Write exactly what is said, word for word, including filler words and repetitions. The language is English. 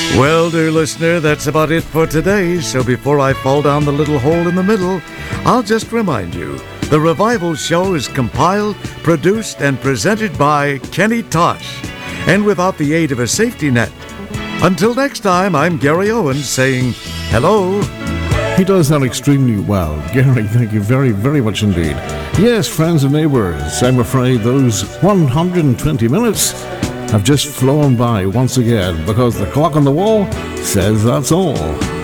Well, dear listener, that's about it for today. So before I fall down the little hole in the middle, I'll just remind you, the Revival Show is compiled, produced, and presented by Kenny Tosh, and without the aid of a safety net. Until next time, I'm Gary Owens saying hello. He does that extremely well. Gary, thank you very, very much indeed. Yes, friends and neighbors, I'm afraid those one hundred twenty minutes have just flown by once again because the clock on the wall says that's all.